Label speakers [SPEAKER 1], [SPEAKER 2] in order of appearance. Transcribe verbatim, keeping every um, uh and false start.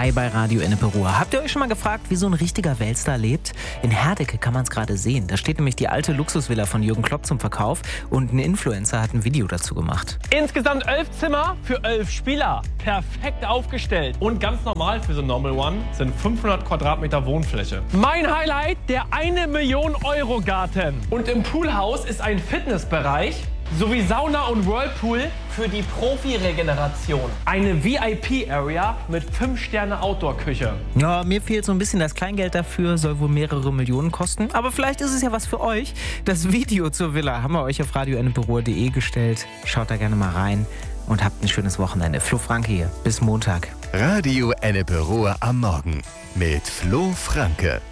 [SPEAKER 1] Hi bei Radio Ennepe-Ruhr. Habt ihr euch schon mal gefragt, wie so ein richtiger Weltstar lebt? In Herdecke kann man es gerade sehen. Da steht nämlich die alte Luxusvilla von Jürgen Klopp zum Verkauf und ein Influencer hat ein Video dazu gemacht.
[SPEAKER 2] Insgesamt elf Zimmer für elf Spieler. Perfekt aufgestellt. Und ganz normal für so Normal One sind fünfhundert Quadratmeter Wohnfläche. Mein Highlight, der eine Million Euro Garten. Und im Poolhaus ist ein Fitnessbereich sowie Sauna und Whirlpool für die Profi-Regeneration. Eine V I P-Area mit fünf Sterne Outdoor-Küche.
[SPEAKER 1] Ja, mir fehlt so ein bisschen das Kleingeld dafür, soll wohl mehrere Millionen kosten. Aber vielleicht ist es ja was für euch. Das Video zur Villa haben wir euch auf radio ennepe ruhr punkt de gestellt. Schaut da gerne mal rein und habt ein schönes Wochenende. Flo Franke hier. Bis Montag.
[SPEAKER 3] Radio Ennepe-Ruhr am Morgen mit Flo Franke.